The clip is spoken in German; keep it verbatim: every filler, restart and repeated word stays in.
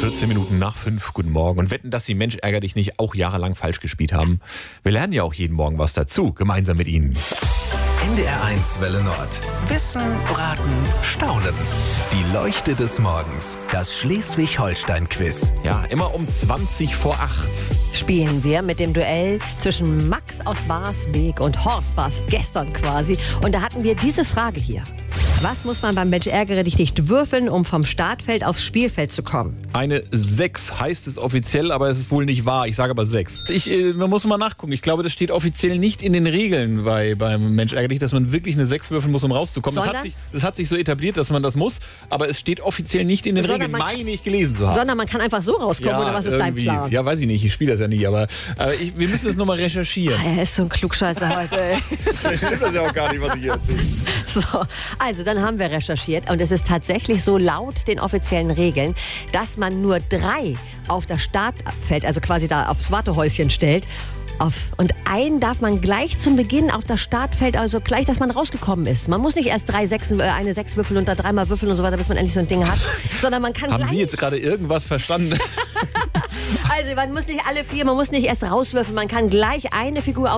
vierzehn Minuten nach fünf. Guten Morgen. Und wetten, dass Sie Mensch ärger dich nicht auch jahrelang falsch gespielt haben. Wir lernen ja auch jeden Morgen was dazu, gemeinsam mit Ihnen. N D R eins Welle Nord. Wissen, Raten, Staunen. Die Leuchte des Morgens. Das Schleswig-Holstein-Quiz. Ja, immer um zwanzig vor acht. Spielen wir mit dem Duell zwischen Max aus Barsbek und Horst Bas gestern quasi. Und da hatten wir diese Frage hier. Was muss man beim Mensch ärgere dich nicht würfeln, um vom Startfeld aufs Spielfeld zu kommen? Eine sechs heißt es offiziell, aber es ist wohl nicht wahr. Ich sage aber sechs. Ich, äh, man muss mal nachgucken. Ich glaube, das steht offiziell nicht in den Regeln bei, beim Mensch ärgere dich, dass man wirklich eine sechs würfeln muss, um rauszukommen. Das hat, sich, das hat sich so etabliert, dass man das muss, aber es steht offiziell nicht in den Sondern Regeln, man- meine ich gelesen zu haben. Sondern man kann einfach so rauskommen, Ja, oder was ist dein irgendwie. Plan? Ja, weiß ich nicht. Ich spiele das ja nie, aber äh, ich, wir müssen das nochmal recherchieren. Er ist so ein Klugscheißer heute. ey. Stimmt das ja auch gar nicht, was ich hier erzähle. So, also dann haben wir recherchiert und es ist tatsächlich so laut den offiziellen Regeln, dass man nur drei auf das Startfeld, also quasi da aufs Wartehäuschen stellt. Auf, und einen darf man gleich zum Beginn auf das Startfeld, also gleich, dass man rausgekommen ist. Man muss nicht erst drei Sechsen, äh, eine Sechs würfeln und da dreimal würfeln und so weiter, bis man endlich so ein Ding hat, sondern man kann Haben gleich... Sie jetzt gerade irgendwas verstanden? Also man muss nicht alle vier, man muss nicht erst rauswürfeln, man kann gleich eine Figur auf